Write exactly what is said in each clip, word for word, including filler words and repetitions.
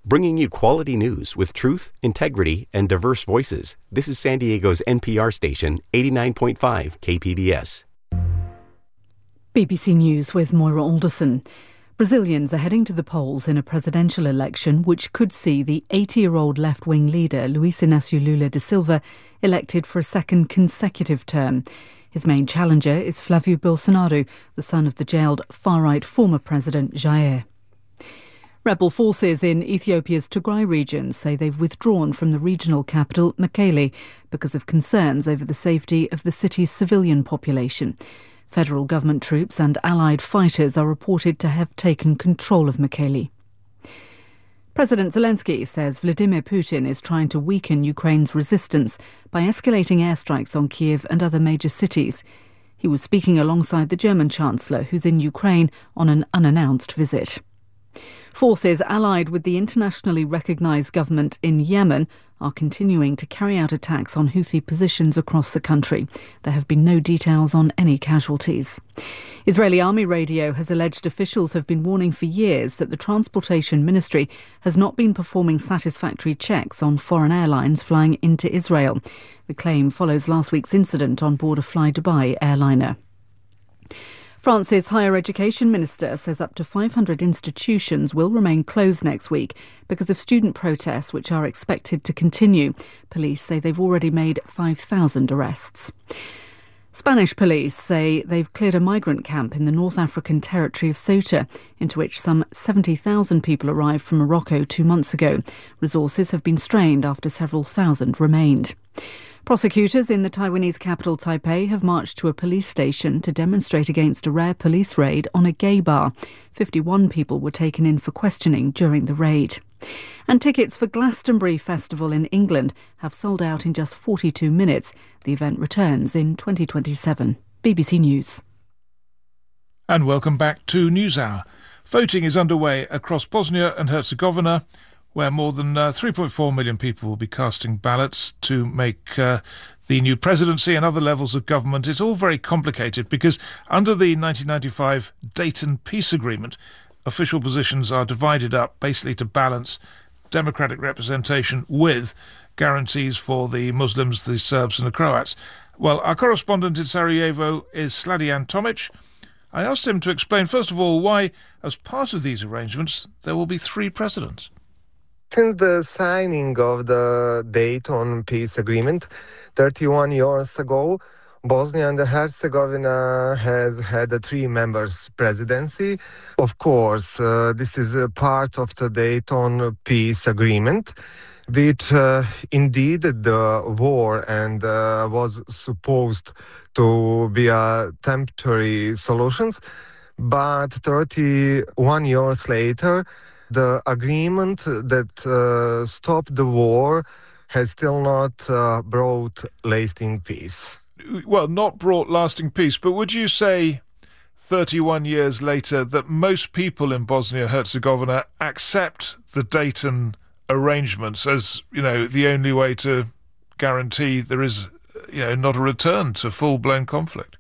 bringing you quality news with truth, integrity, and diverse voices. This is San Diego's N P R station, eighty-nine point five K P B S. B B C News with Moira Alderson. Brazilians are heading to the polls in a presidential election which could see the eighty-year-old left-wing leader Luiz Inácio Lula da Silva elected for a second consecutive term. His main challenger is Flávio Bolsonaro, the son of the jailed far-right former president Jair. Rebel forces in Ethiopia's Tigray region say they've withdrawn from the regional capital, Mekelle, because of concerns over the safety of the city's civilian population. Federal government troops and allied fighters are reported to have taken control of Mekelle. President Zelensky says Vladimir Putin is trying to weaken Ukraine's resistance by escalating airstrikes on Kiev and other major cities. He was speaking alongside the German Chancellor, who's in Ukraine on an unannounced visit. Forces allied with the internationally recognised government in Yemen are continuing to carry out attacks on Houthi positions across the country. There have been no details on any casualties. Israeli Army radio has alleged officials have been warning for years that the Transportation Ministry has not been performing satisfactory checks on foreign airlines flying into Israel. The claim follows last week's incident on board a Fly Dubai airliner. France's higher education minister says up to five hundred institutions will remain closed next week because of student protests which are expected to continue. Police say they've already made five thousand arrests. Spanish police say they've cleared a migrant camp in the North African territory of Ceuta, into which some seventy thousand people arrived from Morocco two months ago. Resources have been strained after several thousand remained. Prosecutors in the Taiwanese capital Taipei have marched to a police station to demonstrate against a rare police raid on a gay bar. fifty-one people were taken in for questioning during the raid. And tickets for Glastonbury Festival in England have sold out in just forty-two minutes. The event returns in twenty twenty-seven. B B C News. And welcome back to NewsHour. Voting is underway across Bosnia and Herzegovina, where more than uh, three point four million people will be casting ballots to make uh, the new presidency and other levels of government. It's all very complicated because under the nineteen ninety-five Dayton Peace Agreement, official positions are divided up basically to balance democratic representation with guarantees for the Muslims, the Serbs and the Croats. Well, our correspondent in Sarajevo is Sladian Tomic. I asked him to explain, first of all, why, as part of these arrangements, there will be three presidents. Since the signing of the Dayton Peace Agreement thirty-one years ago, Bosnia and Herzegovina has had a three-members presidency. Of course, uh, this is a part of the Dayton Peace Agreement, which uh, indeed the war and uh, was supposed to be a temporary solution, but thirty-one years later, the agreement that uh, stopped the war has still not uh, brought lasting peace. Well, not brought lasting peace, but would you say thirty-one years later that most people in Bosnia-Herzegovina accept the Dayton arrangements as, you know, the only way to guarantee there is, you know, not a return to full-blown conflict?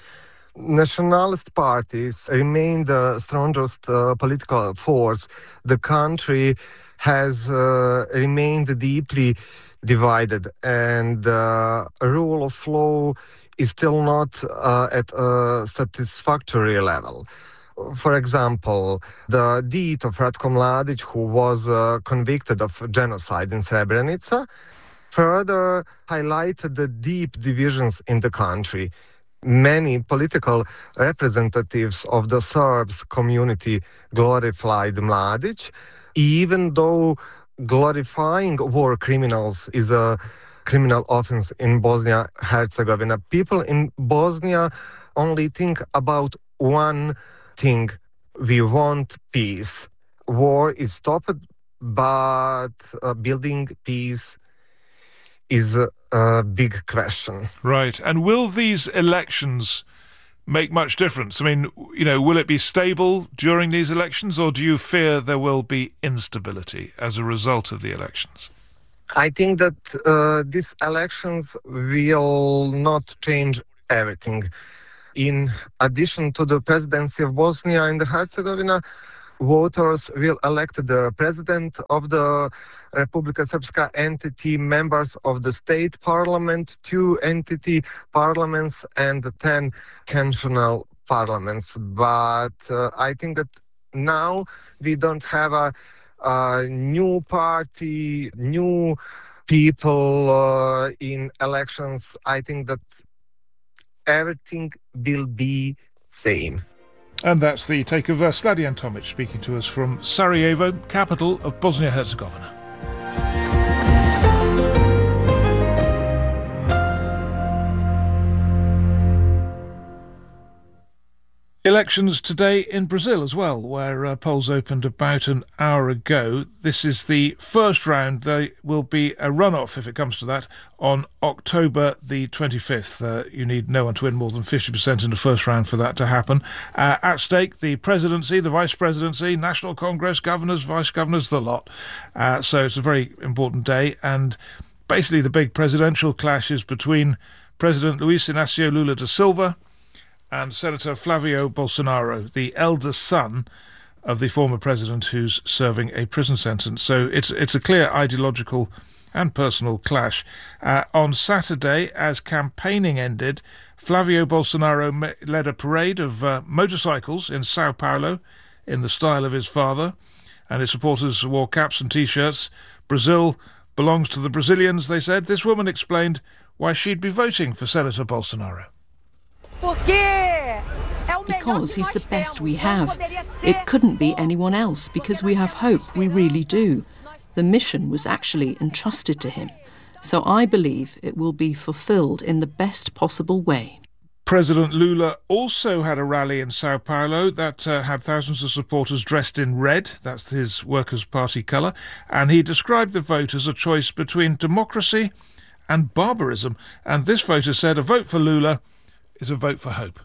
Nationalist parties remain the strongest uh, political force. The country has uh, remained deeply divided, and uh, rule of law is still not uh, at a satisfactory level. For example, the death of Ratko Mladic, who was uh, convicted of genocide in Srebrenica, further highlighted the deep divisions in the country. Many political representatives of the Serbs community glorified Mladic, even though glorifying war criminals is a criminal offense in Bosnia-Herzegovina. People in Bosnia only think about one thing: we want peace. War is stopped, but uh, building peace is a, a big question. Right. And will these elections make much difference? I mean, you know, will it be stable during these elections, or do you fear there will be instability as a result of the elections? I think that uh, these elections will not change everything. In addition to the presidency of Bosnia and Herzegovina, voters will elect the president of the Republika Srpska entity, members of the state parliament, two entity parliaments, and ten cantonal parliaments. But uh, I think that now we don't have a, a new party, new people uh, in elections. I think that everything will be same. And that's the take of uh, Sladian Tomic speaking to us from Sarajevo, capital of Bosnia-Herzegovina. Elections today in Brazil as well, where uh, polls opened about an hour ago. This is the first round. There will be a runoff, if it comes to that, on October the twenty-fifth. Uh, you need no one to win more than fifty percent in the first round for that to happen. Uh, at stake, the presidency, the vice presidency, National Congress, governors, vice governors, the lot. Uh, so it's a very important day. And basically the big presidential clash is between President Luiz Inácio Lula da Silva and Senator Flavio Bolsonaro, the elder son of the former president who's serving a prison sentence. So it's it's a clear ideological and personal clash. Uh, on Saturday, as campaigning ended, Flavio Bolsonaro me- led a parade of uh, motorcycles in Sao Paulo in the style of his father, and his supporters wore caps and T-shirts. Brazil belongs to the Brazilians, they said. This woman explained why she'd be voting for Senator Bolsonaro. Because he's the best we have. It couldn't be anyone else because we have hope, we really do. The mission was actually entrusted to him. So I believe it will be fulfilled in the best possible way. President Lula also had a rally in Sao Paulo that uh, had thousands of supporters dressed in red. That's his Workers' Party colour. And he described the vote as a choice between democracy and barbarism. And this voter said a vote for Lula is a vote for hope.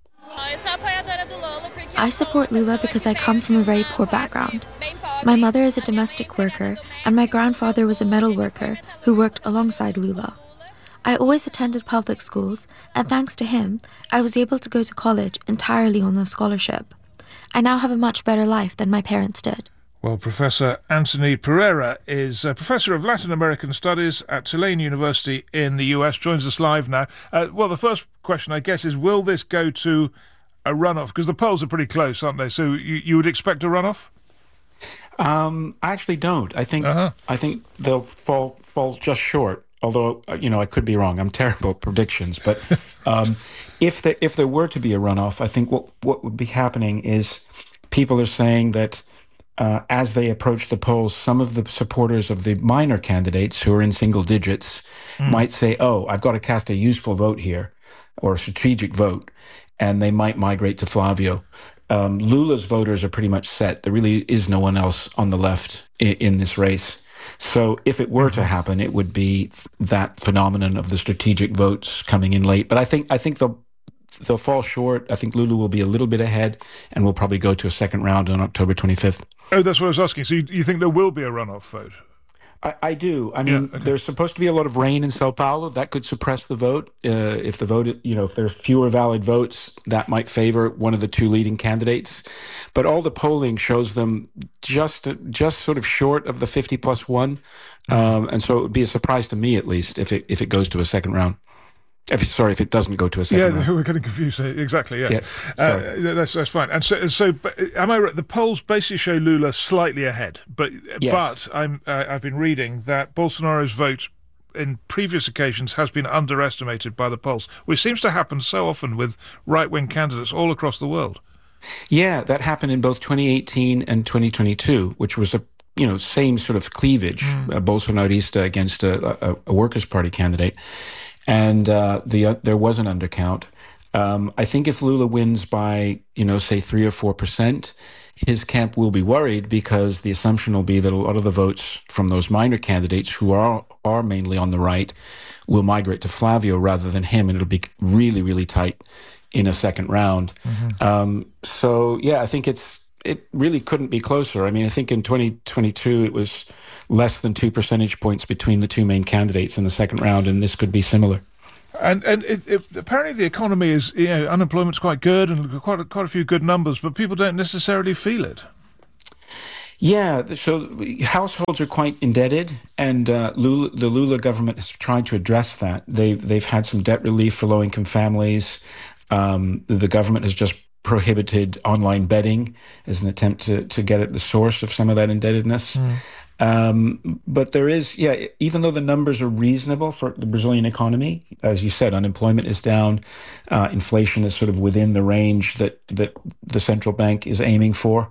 I support Lula because I come from a very poor background. My mother is a domestic worker, and my grandfather was a metal worker who worked alongside Lula. I always attended public schools, and thanks to him, I was able to go to college entirely on a scholarship. I now have a much better life than my parents did. Well, Professor Anthony Pereira is a Professor of Latin American Studies at Tulane University in the U S, joins us live now. Uh, well, the first question, I guess, is will this go to a runoff? Because the polls are pretty close, aren't they? So you, you would expect a runoff? Um, I actually don't. I think uh-huh. I think they'll fall fall just short. Although, you know, I could be wrong. I'm terrible at predictions. But um, if there, if there were to be a runoff, I think what, what would be happening is people are saying that Uh, as they approach the polls, some of the supporters of the minor candidates who are in single digits mm. might say, oh, I've got to cast a useful vote here or a strategic vote, and they might migrate to Flavio. Um, Lula's voters are pretty much set. There really is no one else on the left in, in this race. So if it were mm-hmm. to happen, it would be that phenomenon of the strategic votes coming in late. But I think I think they'll they'll fall short. I think Lula will be a little bit ahead, and we'll probably go to a second round on October twenty-fifth. Oh, that's what I was asking. So you, you think there will be a runoff vote? I, I do. I mean, yeah, okay. There's supposed to be a lot of rain in Sao Paulo. That could suppress the vote. Uh, if the vote, you know, if there's fewer valid votes, that might favor one of the two leading candidates. But all the polling shows them just just sort of short of the fifty plus one. Um, and so it would be a surprise to me, at least, if it if it goes to a second round. If, sorry, if it doesn't go to a second yeah, round. Yeah, we're getting confused. Exactly, yes. yes uh, that's, that's fine. And so, so, am I right? The polls basically show Lula slightly ahead. But yes. but I'm, uh, I've been reading that Bolsonaro's vote in previous occasions has been underestimated by the polls, which seems to happen so often with right-wing candidates all across the world. Yeah, that happened in both twenty eighteen and twenty twenty-two, which was a you know same sort of cleavage, mm. a Bolsonarista against a, a, a Workers' Party candidate. And uh, the uh, there was an undercount. Um, I think if Lula wins by, you know, say three or four percent, his camp will be worried because the assumption will be that a lot of the votes from those minor candidates who are are mainly on the right will migrate to Flavio rather than him, and it'll be really, really tight in a second round. Mm-hmm. Um, so, yeah, I think it's it really couldn't be closer. I mean, I think in twenty twenty-two it was less than two percentage points between the two main candidates in the second round, and this could be similar. And and it, it, apparently the economy is, you know, unemployment's quite good and quite a, quite a few good numbers, but people don't necessarily feel it. Yeah, so households are quite indebted, and uh, Lula, the Lula government has tried to address that. They've they've had some debt relief for low-income families. Um, the government has just prohibited online betting as an attempt to to get at the source of some of that indebtedness. Mm. Um, but there is, yeah, even though the numbers are reasonable for the Brazilian economy, as you said, unemployment is down, uh, inflation is sort of within the range that that the central bank is aiming for.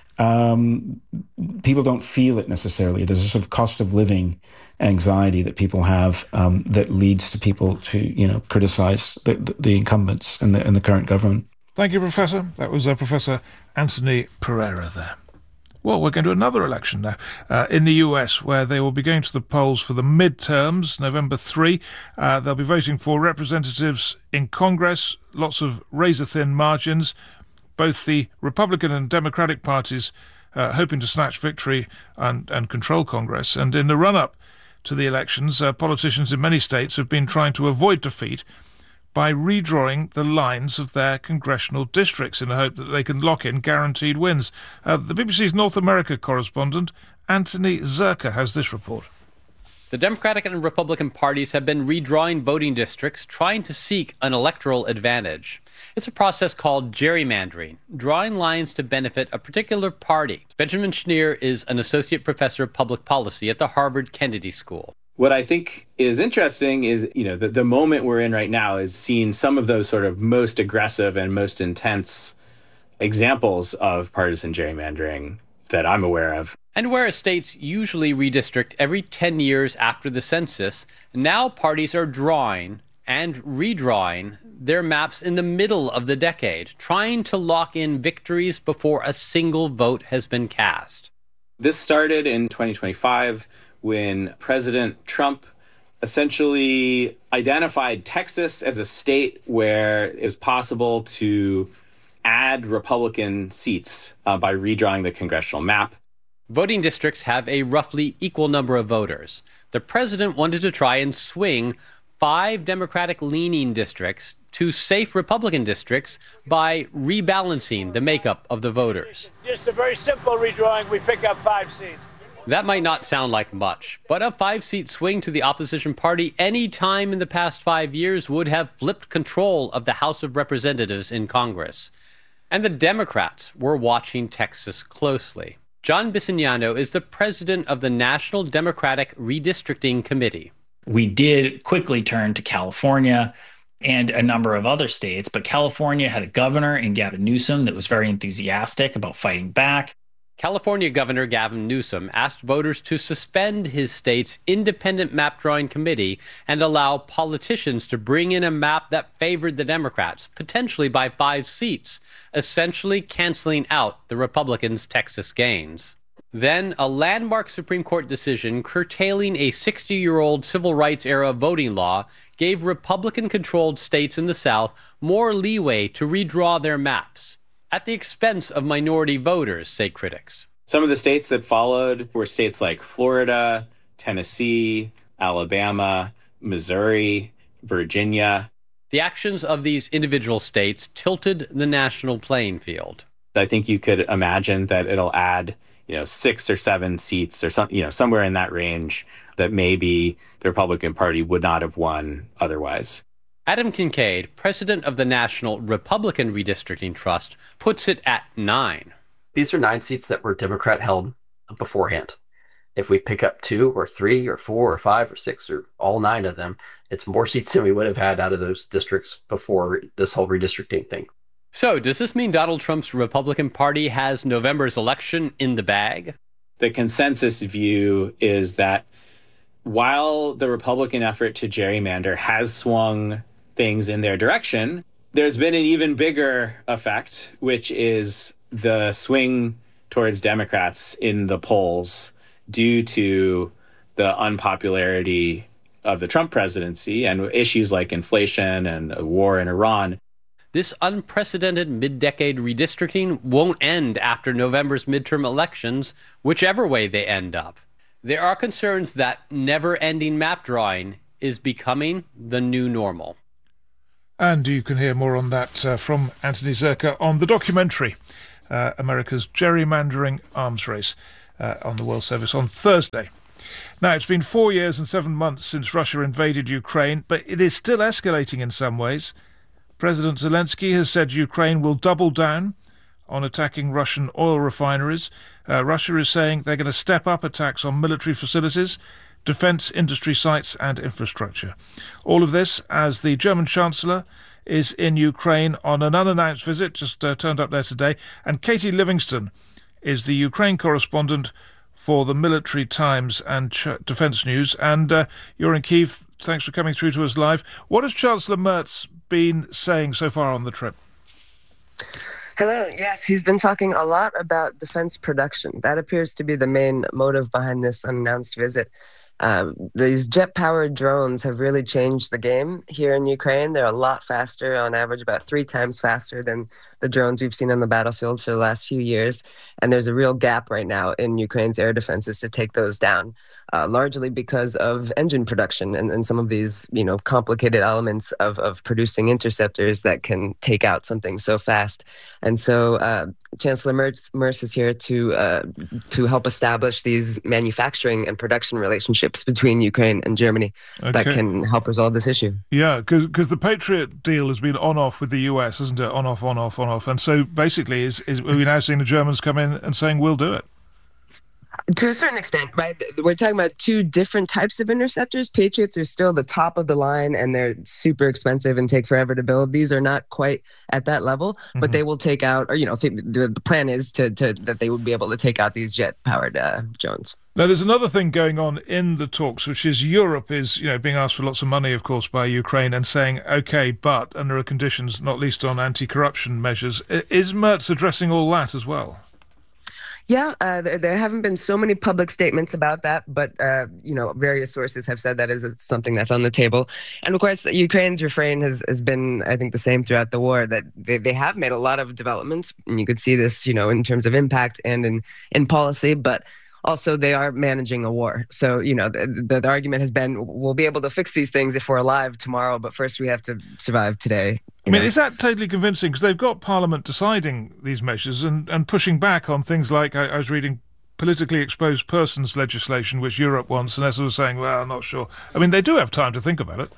Um, people don't feel it necessarily. There's a sort of cost of living anxiety that people have um, that leads to people to, you know, criticize the, the, the incumbents and the, and the current government. Thank you, Professor. That was uh, Professor Anthony Pereira there. Well, we're going to another election now uh, in the U S, where they will be going to the polls for the midterms, November third. Uh, they'll be voting for representatives in Congress, lots of razor-thin margins. Both the Republican and Democratic parties uh, hoping to snatch victory and, and control Congress. And in the run-up to the elections, uh, politicians in many states have been trying to avoid defeat by redrawing the lines of their congressional districts in the hope that they can lock in guaranteed wins. Uh, the B B C's North America correspondent, Anthony Zerka, has this report. The Democratic and Republican parties have been redrawing voting districts, trying to seek an electoral advantage. It's a process called gerrymandering, drawing lines to benefit a particular party. Benjamin Schneer is an associate professor of public policy at the Harvard Kennedy School. What I think is interesting is, you know, the, the moment we're in right now is seeing some of those sort of most aggressive and most intense examples of partisan gerrymandering that I'm aware of. And whereas states usually redistrict every ten years after the census, now parties are drawing and redrawing their maps in the middle of the decade, trying to lock in victories before a single vote has been cast. This started in twenty twenty-five when President Trump essentially identified Texas as a state where it was possible to add Republican seats uh, by redrawing the congressional map. Voting districts have a roughly equal number of voters. The president wanted to try and swing five Democratic-leaning districts to safe Republican districts by rebalancing the makeup of the voters. Just a very simple redrawing, we pick up five seats. That might not sound like much, but a five-seat swing to the opposition party any time in the past five years would have flipped control of the House of Representatives in Congress. And the Democrats were watching Texas closely. John Bisignano is the president of the National Democratic Redistricting Committee. We did quickly turn to California and a number of other states, but California had a governor in Gavin Newsom that was very enthusiastic about fighting back. California Governor Gavin Newsom asked voters to suspend his state's independent map-drawing committee and allow politicians to bring in a map that favored the Democrats, potentially by five seats, essentially canceling out the Republicans' Texas gains. Then, a landmark Supreme Court decision curtailing a sixty-year-old civil rights-era voting law gave Republican-controlled states in the South more leeway to redraw their maps, at the expense of minority voters, say critics. Some of the states that followed were states like Florida, Tennessee, Alabama, Missouri, Virginia. The actions of these individual states tilted the national playing field. I think you could imagine that it'll add, you know, six or seven seats or some, you know, somewhere in that range that maybe the Republican Party would not have won otherwise. Adam Kincaid, president of the National Republican Redistricting Trust, puts it at nine. These are nine seats that were Democrat-held beforehand. If we pick up two or three or four or five or six or all nine of them, it's more seats than we would have had out of those districts before this whole redistricting thing. So, does this mean Donald Trump's Republican Party has November's election in the bag? The consensus view is that while the Republican effort to gerrymander has swung things in their direction, there's been an even bigger effect, which is the swing towards Democrats in the polls due to the unpopularity of the Trump presidency and issues like inflation and a war in Iran. This unprecedented mid-decade redistricting won't end after November's midterm elections, whichever way they end up. There are concerns that never-ending map drawing is becoming the new normal. And you can hear more on that uh, from Anthony Zerka on the documentary uh, America's gerrymandering arms race uh, on the World Service on Thursday. Now, it's been four years and seven months since Russia invaded Ukraine, but it is still escalating in some ways. President Zelensky has said Ukraine will double down on attacking Russian oil refineries. Uh, Russia is saying they're going to step up attacks on military facilities, defence industry sites and infrastructure. All of this as the German Chancellor is in Ukraine on an unannounced visit, just uh, turned up there today. And Katie Livingston is the Ukraine correspondent for the Military Times and Ch- Defence News. And uh, you're in Kyiv. Thanks for coming through to us live. What has Chancellor Merz been saying so far on the trip? Hello. Yes, he's been talking a lot about defense production. That appears to be the main motive behind this unannounced visit. Um, these jet-powered drones have really changed the game here in Ukraine. They're a lot faster, on average about three times faster than the drones we've seen on the battlefield for the last few years. And there's a real gap right now in Ukraine's air defenses to take those down, uh, largely because of engine production and, and some of these, you know, complicated elements of, of producing interceptors that can take out something so fast. And so uh, Chancellor Merz, Merz is here to uh, to help establish these manufacturing and production relationships between Ukraine and Germany okay. that can help resolve this issue. Yeah, because the Patriot deal has been on-off with the U S, hasn't it? On-off, on-off, on-off. And so basically, is, is we're now seeing the Germans come in and saying, we'll do it. To a certain extent, right? We're talking about two different types of interceptors. Patriots are still the top of the line, and they're super expensive and take forever to build. These are not quite at that level, but mm-hmm. they will take out, or, you know, th- the, the plan is to, to that they would be able to take out these jet-powered uh, drones. Now, there's another thing going on in the talks, which is Europe is, you know, being asked for lots of money, of course, by Ukraine and saying, OK, but, and there are conditions, not least on anti-corruption measures. Is Merz addressing all that as well? Yeah, uh, there, there haven't been so many public statements about that, but, uh, you know, various sources have said that is something that's on the table. And, of course, Ukraine's refrain has, has been, I think, the same throughout the war, that they, they have made a lot of developments. And you could see this, you know, in terms of impact and in, in policy, but also they are managing a war. So, you know, the, the, the argument has been, we'll be able to fix these things if we're alive tomorrow, but first we have to survive today. I mean, know? Is that totally convincing? Because they've got Parliament deciding these measures and, and pushing back on things like, I, I was reading politically exposed persons legislation, which Europe wants, and they're sort of saying, well, I'm not sure. I mean, they do have time to think about it.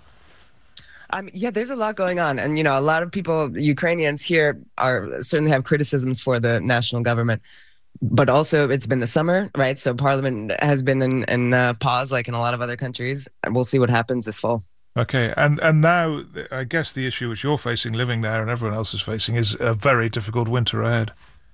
Um, yeah, there's a lot going on. And, you know, a lot of people, Ukrainians here, are certainly have criticisms for the national government. But also, it's been the summer, right? So Parliament has been in, in uh, pause, like in a lot of other countries. And we'll see what happens this fall. Okay, and and now, I guess the issue which you're facing living there and everyone else is facing is a very difficult winter ahead.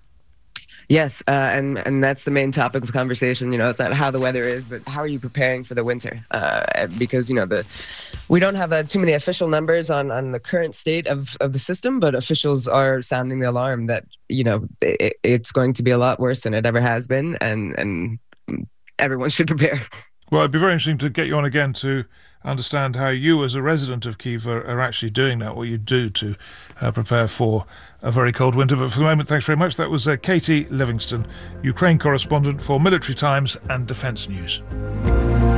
Yes, uh, and, and that's the main topic of conversation. You know, it's not how the weather is, but how are you preparing for the winter? Uh, because, you know, the we don't have uh, too many official numbers on, on the current state of, of the system, but officials are sounding the alarm that, you know, it, it's going to be a lot worse than it ever has been, and, and everyone should prepare. Well, it'd be very interesting to get you on again to understand how you, as a resident of Kyiv, are, are actually doing that, what you do to uh, prepare for a very cold winter. But for the moment, thanks very much. That was uh, Katie Livingston, Ukraine correspondent for Military Times and Defence News.